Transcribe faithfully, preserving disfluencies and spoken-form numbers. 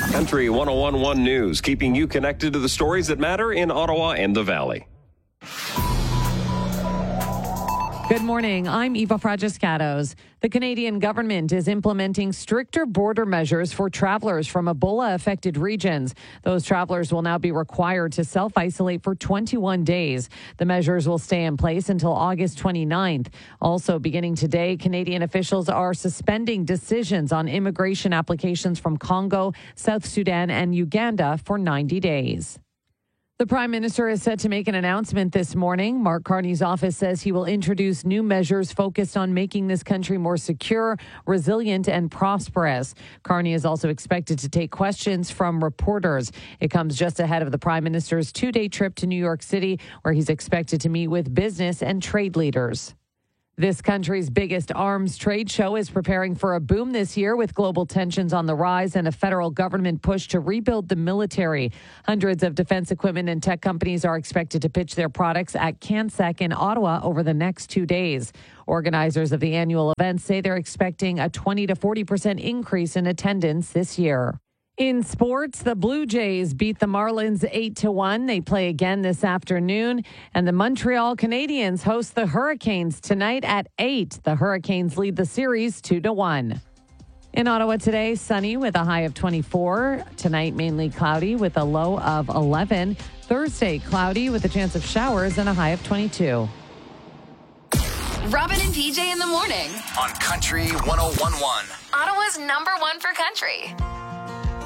Country one oh one point one News, keeping you connected to the stories that matter in Ottawa and the Valley. Good morning. I'm Eva Fragiscatos. The Canadian government is implementing stricter border measures for travelers from Ebola-affected regions. Those travelers will now be required to self-isolate for twenty-one days. The measures will stay in place until August twenty-ninth. Also, beginning today, Canadian officials are suspending decisions on immigration applications from Congo, South Sudan, and Uganda for ninety days. The Prime Minister is set to make an announcement this morning. Mark Carney's office says he will introduce new measures focused on making this country more secure, resilient, and prosperous. Carney is also expected to take questions from reporters. It comes just ahead of the Prime Minister's two-day trip to New York City, where he's expected to meet with business and trade leaders. This country's biggest arms trade show is preparing for a boom this year with global tensions on the rise and a federal government push to rebuild the military. Hundreds of defense equipment and tech companies are expected to pitch their products at CanSec in Ottawa over the next two days. Organizers of the annual event say they're expecting a twenty to forty percent increase in attendance this year. In sports, the Blue Jays beat the Marlins eight to one. They play again this afternoon. And the Montreal Canadiens host the Hurricanes tonight at eight. The Hurricanes lead the series two to one. In Ottawa today, sunny with a high of twenty-four. Tonight, mainly cloudy with a low of eleven. Thursday, cloudy with a chance of showers and a high of twenty-two. Robin and P J in the morning on Country one oh one point one. Ottawa's number one for country.